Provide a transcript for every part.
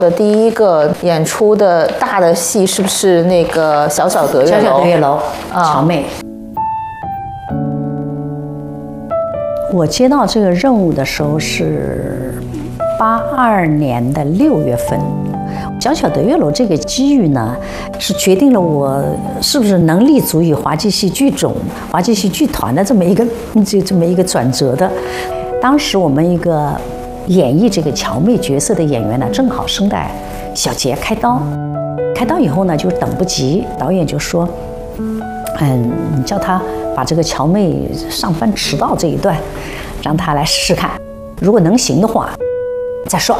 的第一个演出的大的戏是不是那个小小德月楼？ 小小德月楼，乔妹。我接到这个任务的时候是82年的6月份。小小德月楼这个机遇呢，是决定了我是不是能立足于滑稽戏剧种、滑稽戏剧团的这么一个转折的。当时我们一个演绎这个乔妹角色的演员呢，正好生在小节开刀，开刀以后呢，就等不及，导演就说，你叫他把这个乔妹上班迟到这一段，让他来试试看，如果能行的话，再说。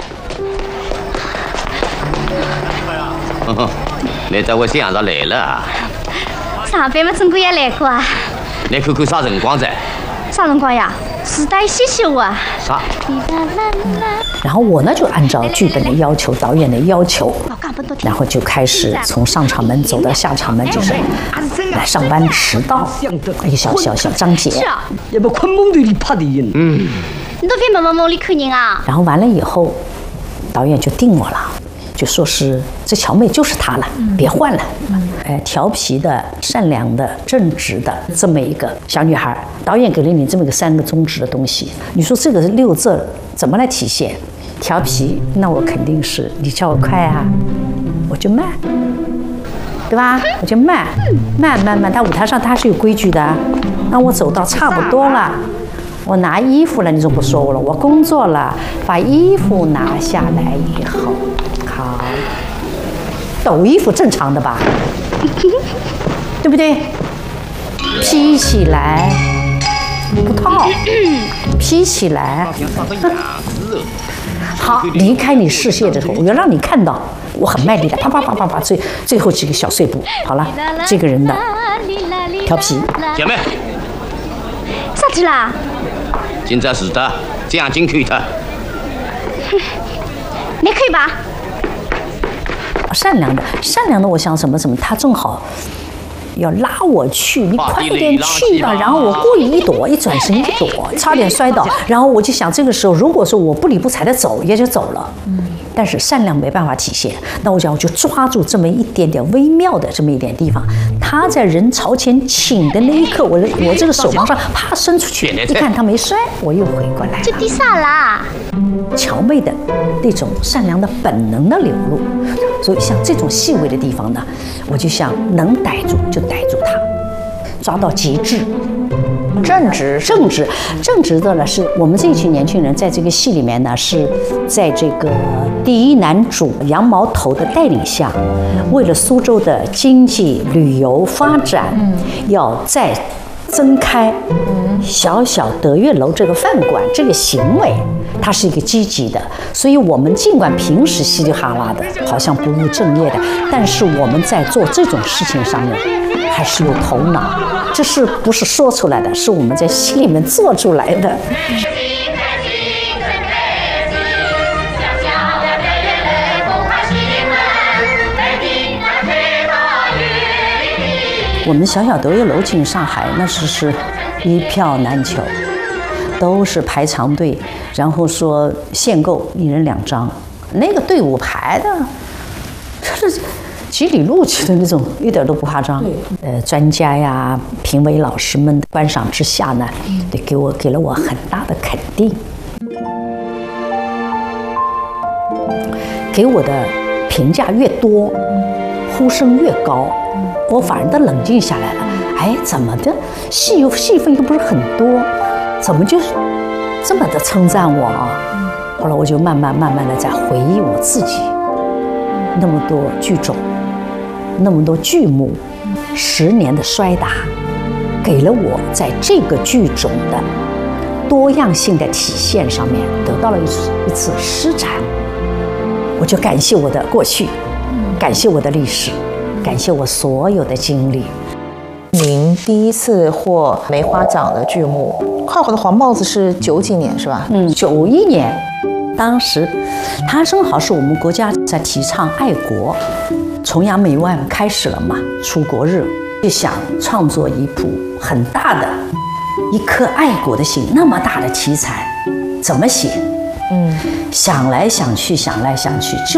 你在我身上来了。 上班嘛，总归也来过啊。 你看看啥辰光噻？ 啥辰光呀？时代谢谢我啊。 啥？ 然后我呢就按照剧本的要求、导演的要求，然后就开始从上场门走到下场门，就是来上班迟到一个小章节。 要不困梦队里拍的人。 你都偏往梦里看人啊？ 然后完了以后，导演就定我了。就说是这乔妹就是她了，别换了。调皮的、善良的、正直的这么一个小女孩，导演给了你这么一个3个宗旨的东西，你说这个6字怎么来体现？调皮，那我肯定是你叫我快啊，我就慢，对吧？我就慢。他舞台上他是有规矩的，那我走到差不多了。我拿衣服了，你总不说我了。我工作了，把衣服拿下来以后，好，抖衣服正常的吧，对不对？披起来，不套，披起来，好，离开你视线的时候，我要让你看到，我很卖力的，啪，最后几个小碎步，好了，这个人的调皮， 姐妹， 啥去啦？ 现在是的，这样进去的。 你可以吧？ 善良的，我想什么，他正好要拉我去，你快点去吧。然后我故意一躲，一转身一躲，差点摔倒。然后我就想，这个时候如果说我不理不睬的走，也就走了。但是善良没办法体现，那我就抓住这么一点点微妙的这么一点地方。他在人朝前倾的那一刻，我这个手往上啪伸出去，一看他没摔，我又回过来了。 这第啥啦？ 乔妹的那种善良的本能的流露，所以像这种细微的地方呢，我就想能逮住就逮住它，抓到极致。正直的呢，是我们这一群年轻人在这个戏里面呢，是在这个第一男主杨毛头的带领下，为了苏州的经济旅游发展，要再增开小小德月楼这个饭馆这个行为，它是一个积极的。所以我们尽管平时稀里哈啦的，好像不务正业的，但是我们在做这种事情上面还是有头脑。这是不是说出来的？是我们在心里面做出来的。我们小小德月楼进上海，那是一票难求，都是排长队，然后说限购1人2张，那个队伍排的，这是几里路去的那种，一点都不夸张。专家呀、评委老师们的观赏之下呢，给了我很大的肯定，给我的评价越多，呼声越高，我反而都冷静下来了。哎，怎么的？戏份又不是很多，怎么就是这么的称赞我啊？后来我就慢慢的在回忆我自己，那么多剧种，那么多剧目，10年的摔打，给了我在这个剧种的多样性的体现上面得到了一次施展。我就感谢我的过去，感谢我的历史，感谢我所有的经历。 您第一次获梅花奖的剧目《快活的黄帽子》是90几年是吧 ？91年，当时它正好是我们国家在提倡爱国，崇洋媚外开始了嘛，出国日就想创作一部很大的一颗爱国的心，那么大的题材怎么写？ 想来想去，想来想去，